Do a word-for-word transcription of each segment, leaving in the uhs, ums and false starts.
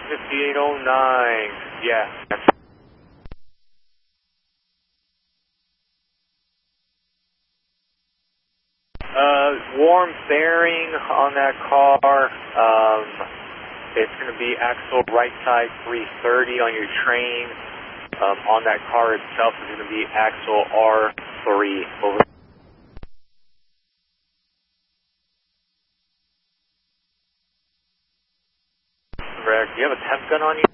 fifty-eight oh nine, yeah. Uh, warm bearing on that car. Um, it's going to be axle right side three thirty on your train. Um, on that car itself is going to be axle R three. Over. Correct. Do you have a temp gun on you?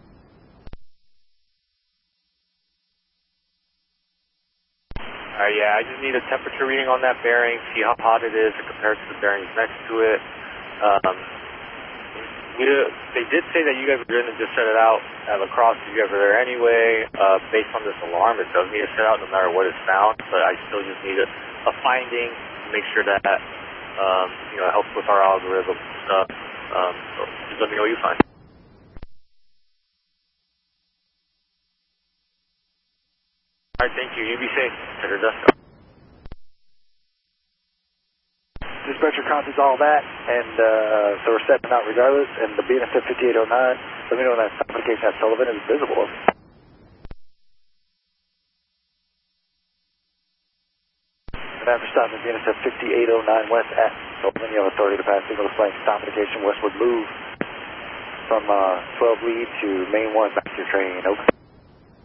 Uh, yeah, I just need a temperature reading on that bearing, see how hot it is compared to the bearings next to it. Um, we, they did say that you guys were going to just set it out at La Crosse if you guys were there anyway. Uh, based on this alarm, it does need to set out no matter what is found, but I still just need a, a finding to make sure that, um, you know, it helps with our algorithm stuff. Um, so just let me know what you find. All right, thank you. You be safe. Better dust. Dispatcher copies all that, and uh, so we're setting out regardless, and the B N S F fifty-eight oh nine, let me know when that application at Sullivan is visible. And after stopping B N S F fifty-eight oh nine west at Sullivan, you have authority to pass signal displaying stop indication westward move from uh, twelve lead to main one back to your train. Over.